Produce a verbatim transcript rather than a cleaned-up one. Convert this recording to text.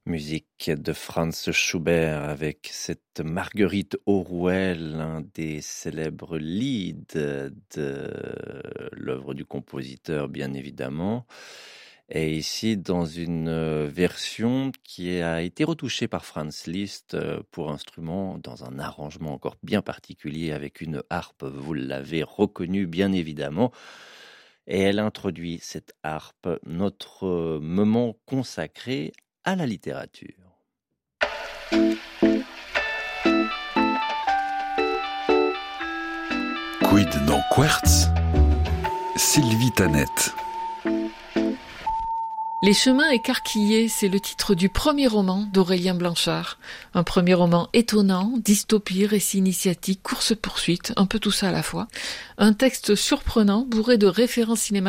Musique de Franz Schubert avec cette Marguerite Aurouel, l'un des célèbres leads de l'œuvre du compositeur, bien évidemment. Et ici, dans une version qui a été retouchée par Franz Liszt pour instrument, dans un arrangement encore bien particulier avec une harpe, vous l'avez reconnu bien évidemment. Et elle introduit cette harpe, notre moment consacré à la littérature. Quid non querts? Sylvie Tanette. Les chemins écarquillés, c'est le titre du premier roman d'Aurélien Blanchard. Un premier roman étonnant, dystopie, récit initiatique, course-poursuite, un peu tout ça à la fois. Un texte surprenant, bourré de références cinématographiques